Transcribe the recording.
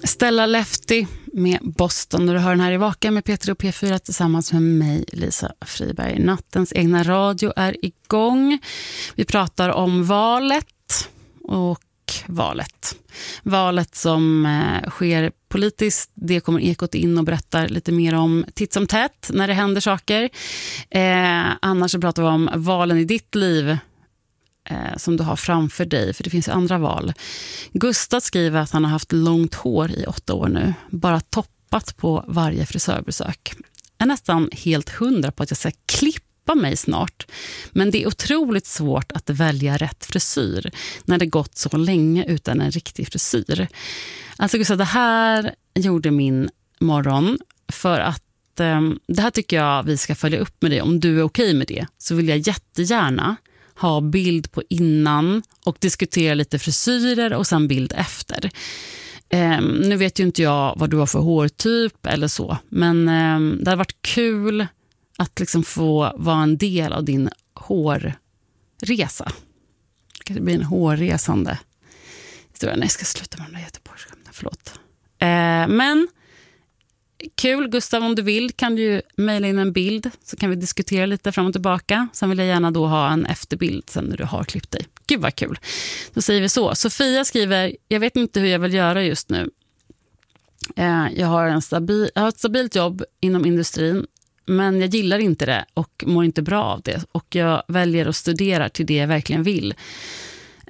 Stella Lefty med Boston, och du hör den här i Vaka med Peter och P4 tillsammans med mig, Lisa Friberg. Nattens egna radio är igång. Vi pratar om valet och valet som sker politiskt. Det kommer Ekot in och berättar lite mer om titt som tätt när det händer saker. Annars så pratar vi om valen i ditt liv som du har framför dig, för det finns ju andra val. Gustav skriver att han har haft långt hår i 8 år nu, bara toppat på varje frisörbesök. Jag är nästan helt 100 på att jag ska klippa mig snart, men det är otroligt svårt att välja rätt frisyr när det gått så länge utan en riktig frisyr. Alltså Gustav, det här gjorde min morgon, för att det här tycker jag vi ska följa upp med dig. Om du är okej med det så vill jag jättegärna ha bild på innan och diskutera lite frisyrer och sen bild efter. Nu vet ju inte jag vad du har för hårtyp eller så, men det har varit kul att liksom få vara en del av din hårresa. Det blir en hårresande historia. Nej, jag ska sluta med de där Göteborgsskämten, förlåt. Men kul, Gustav, om du vill kan du mejla in en bild så kan vi diskutera lite fram och tillbaka. Sen vill jag gärna då ha en efterbild sen när du har klippt dig. Gud vad kul. Då säger vi så. Sofia skriver, jag vet inte hur jag vill göra just nu. Jag har ett stabilt jobb inom industrin, men jag gillar inte det och mår inte bra av det. Och jag väljer att studera till det jag verkligen vill.